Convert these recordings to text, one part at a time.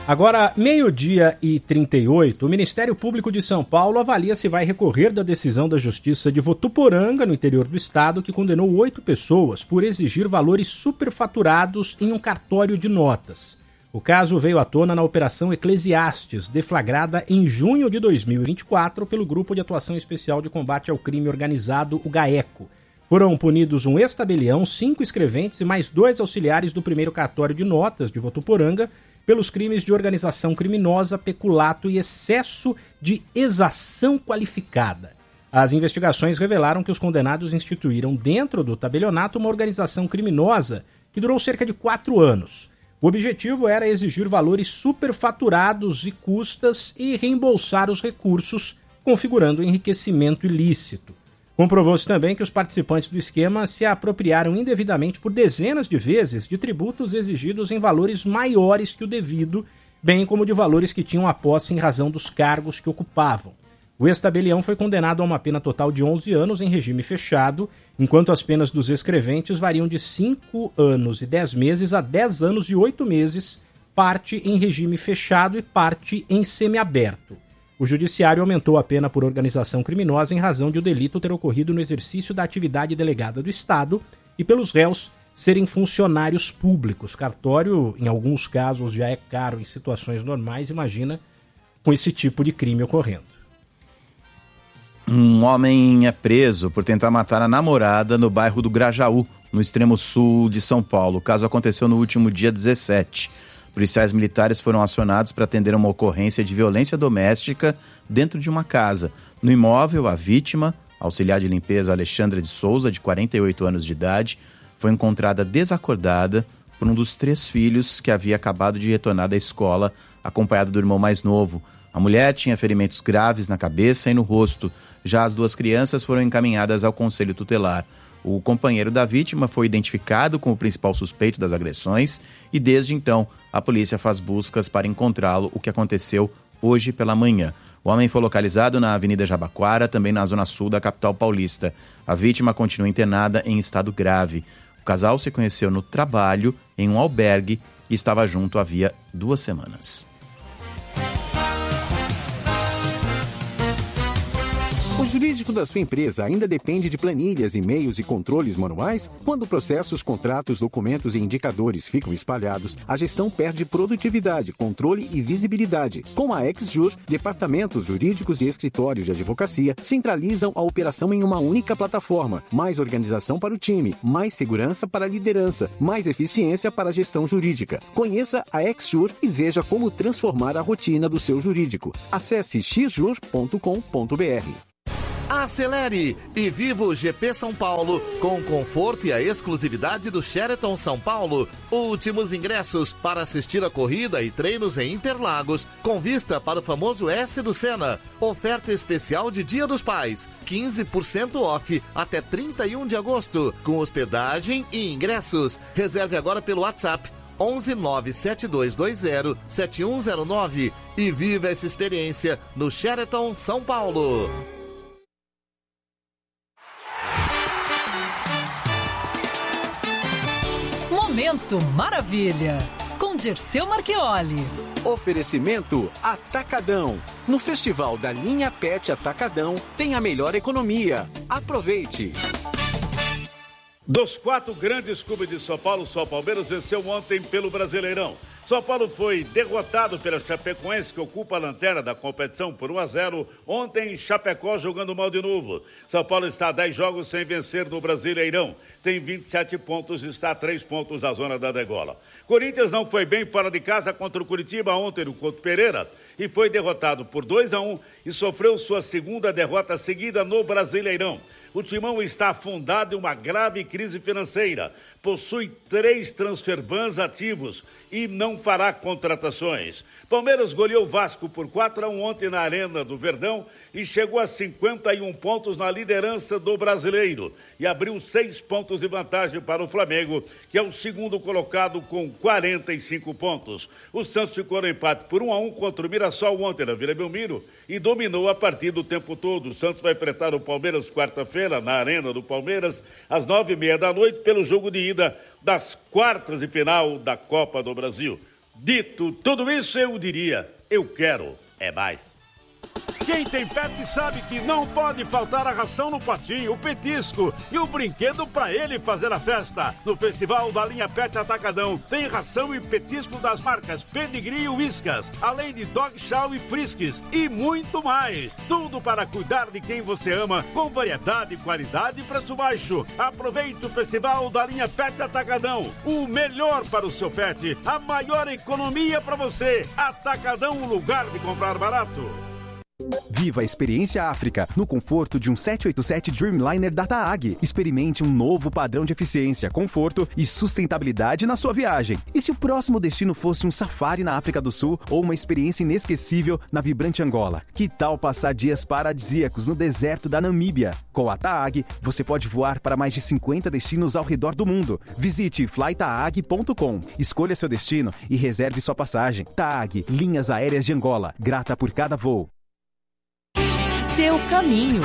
Agora, 12h38, o Ministério Público de São Paulo avalia se vai recorrer da decisão da Justiça de Votuporanga, no interior do estado, que condenou 8 pessoas por exigir valores superfaturados em um cartório de notas. O caso veio à tona na Operação Eclesiastes, deflagrada em junho de 2024 pelo Grupo de Atuação Especial de Combate ao Crime Organizado, o GAECO. Foram punidos um ex-tabelião, 5 escreventes e mais 2 auxiliares do primeiro cartório de notas de Votuporanga, pelos crimes de organização criminosa, peculato e excesso de exação qualificada. As investigações revelaram que os condenados instituíram dentro do tabelionato uma organização criminosa que durou cerca de 4 anos. O objetivo era exigir valores superfaturados e custas e reembolsar os recursos, configurando enriquecimento ilícito. Comprovou-se também que os participantes do esquema se apropriaram indevidamente por dezenas de vezes de tributos exigidos em valores maiores que o devido, bem como de valores que tinham a posse em razão dos cargos que ocupavam. O ex-tabelião foi condenado a uma pena total de 11 anos em regime fechado, enquanto as penas dos escreventes variam de 5 anos e 10 meses a 10 anos e 8 meses, parte em regime fechado e parte em semiaberto. O judiciário aumentou a pena por organização criminosa em razão de o delito ter ocorrido no exercício da atividade delegada do Estado e pelos réus serem funcionários públicos. Cartório, em alguns casos, já é caro em situações normais, imagina com esse tipo de crime ocorrendo. Um homem é preso por tentar matar a namorada no bairro do Grajaú, no extremo sul de São Paulo. O caso aconteceu no último dia 17. Policiais militares foram acionados para atender uma ocorrência de violência doméstica dentro de uma casa. No imóvel, a vítima, auxiliar de limpeza Alexandra de Souza, de 48 anos de idade, foi encontrada desacordada por um dos 3 filhos que havia acabado de retornar da escola, acompanhado do irmão mais novo. A mulher tinha ferimentos graves na cabeça e no rosto. Já as 2 crianças foram encaminhadas ao Conselho Tutelar. O companheiro da vítima foi identificado como o principal suspeito das agressões e, desde então, a polícia faz buscas para encontrá-lo, o que aconteceu hoje pela manhã. O homem foi localizado na Avenida Jabaquara, também na zona sul da capital paulista. A vítima continua internada em estado grave. O casal se conheceu no trabalho, em um albergue, e estava junto havia 2 semanas. O jurídico da sua empresa ainda depende de planilhas, e-mails e controles manuais? Quando processos, contratos, documentos e indicadores ficam espalhados, a gestão perde produtividade, controle e visibilidade. Com a XJur, departamentos jurídicos e escritórios de advocacia centralizam a operação em uma única plataforma. Mais organização para o time, mais segurança para a liderança, mais eficiência para a gestão jurídica. Conheça a XJur e veja como transformar a rotina do seu jurídico. Acesse xjur.com.br. Acelere e viva o GP São Paulo com o conforto e a exclusividade do Sheraton São Paulo. Últimos ingressos para assistir a corrida e treinos em Interlagos, com vista para o famoso S do Senna. Oferta especial de Dia dos Pais, 15% off até 31 de agosto, com hospedagem e ingressos. Reserve agora pelo WhatsApp 11 97220 7109 e viva essa experiência no Sheraton São Paulo. Momento Maravilha, com Dirceu Marchioli. Oferecimento Atacadão. No Festival da Linha Pet Atacadão tem a melhor economia. Aproveite! Dos 4 grandes clubes de São Paulo, só o Palmeiras venceu ontem pelo Brasileirão. São Paulo foi derrotado pela Chapecoense, que ocupa a lanterna da competição por 1-0. Ontem, Chapecó jogando mal de novo. São Paulo está a 10 jogos sem vencer no Brasileirão. Tem 27 pontos e está a 3 pontos da zona da degola. Corinthians não foi bem fora de casa contra o Curitiba ontem no Couto Pereira e foi derrotado por 2-1 e sofreu sua segunda derrota seguida no Brasileirão. O Timão está afundado em uma grave crise financeira, possui 3 transferbans ativos e não fará contratações. Palmeiras goleou o Vasco por 4-1 ontem na Arena do Verdão e chegou a 51 pontos na liderança do Brasileiro e abriu 6 pontos de vantagem para o Flamengo, que é o segundo colocado com 45 pontos. O Santos ficou no empate por 1-1 contra o Mirassol ontem na Vila Belmiro e dominou a partida o tempo todo. O Santos vai enfrentar o Palmeiras quarta-feira na Arena do Palmeiras às 9h30 da noite pelo jogo de ida das quartas de final da Copa do Brasil. Dito tudo isso, eu diria, eu quero é mais. Quem tem pet sabe que não pode faltar a ração no potinho, o petisco e o brinquedo para ele fazer a festa. No Festival da Linha Pet Atacadão tem ração e petisco das marcas Pedigree e Whiskas, além de Dog Chow e Friskies e muito mais. Tudo para cuidar de quem você ama, com variedade, qualidade e preço baixo. Aproveite o Festival da Linha Pet Atacadão. O melhor para o seu pet, a maior economia para você. Atacadão, o lugar de comprar barato. Viva a experiência África no conforto de um 787 Dreamliner da TAAG. Experimente um novo padrão de eficiência, conforto e sustentabilidade na sua viagem. E se o próximo destino fosse um safari na África do Sul ou uma experiência inesquecível na vibrante Angola? Que tal passar dias paradisíacos no deserto da Namíbia? Com a TAAG, você pode voar para mais de 50 destinos ao redor do mundo. Visite flytaag.com, escolha seu destino e reserve sua passagem. TAAG, Linhas Aéreas de Angola, grata por cada voo. Seu caminho.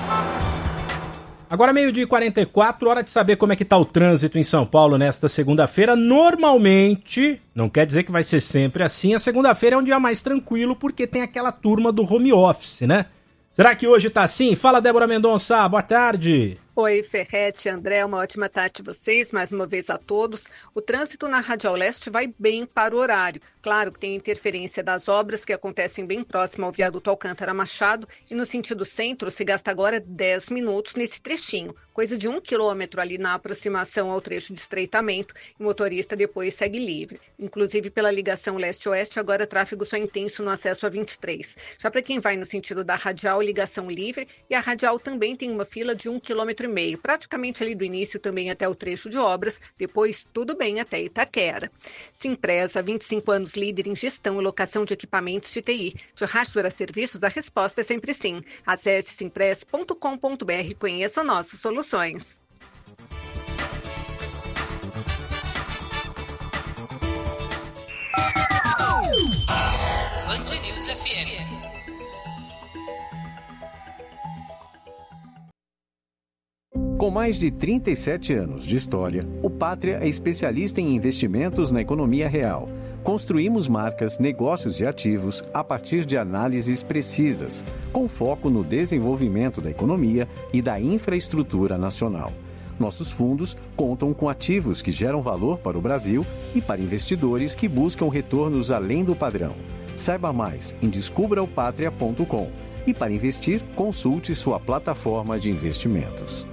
Agora 12h44, hora de saber como é que tá o trânsito em São Paulo nesta segunda-feira. Normalmente, não quer dizer que vai ser sempre assim, a segunda-feira é um dia mais tranquilo porque tem aquela turma do home office, né? Será que hoje tá assim? Fala, Débora Mendonça, boa tarde. Oi, Ferretti, André, uma ótima tarde a vocês, mais uma vez a todos. O trânsito na Radial Leste vai bem para o horário. Claro que tem interferência das obras que acontecem bem próximo ao viaduto Alcântara Machado e no sentido centro se gasta agora 10 minutos nesse trechinho, coisa de 1 quilômetro ali na aproximação ao trecho de estreitamento e o motorista depois segue livre. Inclusive pela ligação leste-oeste, agora tráfego só intenso no acesso a 23. Já para quem vai no sentido da Radial, ligação livre e a Radial também tem uma fila de 1,5 km, praticamente ali do início também até o trecho de obras, depois tudo bem até Itaquera. Simpresa, 25 anos líder em gestão e locação de equipamentos de TI. De hardware a serviços, a resposta é sempre sim. Acesse simpress.com.br e conheça nossas soluções. Band News FM. Com mais de 37 anos de história, o Pátria é especialista em investimentos na economia real. Construímos marcas, negócios e ativos a partir de análises precisas, com foco no desenvolvimento da economia e da infraestrutura nacional. Nossos fundos contam com ativos que geram valor para o Brasil e para investidores que buscam retornos além do padrão. Saiba mais em descubraopatria.com e para investir, consulte sua plataforma de investimentos.